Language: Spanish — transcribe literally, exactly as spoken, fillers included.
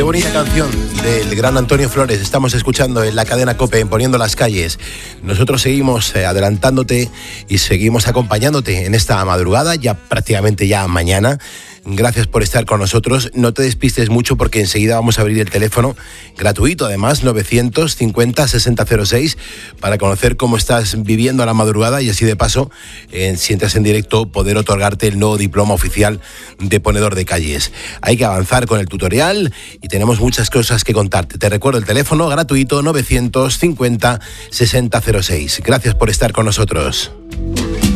bonita canción del gran Antonio Flores estamos escuchando en la cadena COPE, en Poniendo las Calles. Nosotros seguimos adelantándote y seguimos acompañándote en esta madrugada, ya prácticamente ya mañana. Gracias por estar con nosotros. No te despistes mucho porque enseguida vamos a abrir el teléfono gratuito, además, novecientos cincuenta sesenta cero seis, para conocer cómo estás viviendo la madrugada y así de paso, eh, si entras en directo, poder otorgarte el nuevo diploma oficial de ponedor de calles. Hay que avanzar con el tutorial y tenemos muchas cosas que contarte. Te recuerdo el teléfono gratuito novecientos cincuenta sesenta cero seis. Gracias por estar con nosotros.